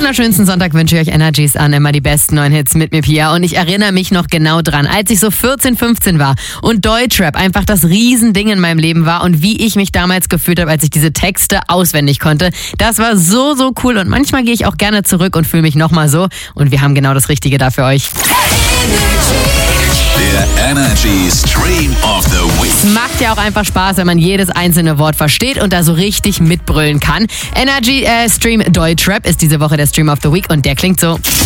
wunderschönsten Sonntag wünsche ich euch Energies an. Immer die besten neuen Hits mit mir, Pia. Und ich erinnere mich noch genau dran, als ich so 14, 15 war und Deutschrap einfach das Riesending in meinem Leben war und wie ich mich damals gefühlt habe, als ich diese Texte auswendig konnte. Das war so, so cool und manchmal gehe ich auch gerne zurück und fühle mich nochmal so. Und wir haben genau das Richtige da für euch. Der Energy Stream of the Week. Es macht ja auch einfach Spaß, wenn man jedes einzelne Wort versteht und da so richtig mitbrüllen kann. Energy Stream Deutschrap ist diese Woche der Stream of the Week und der klingt so.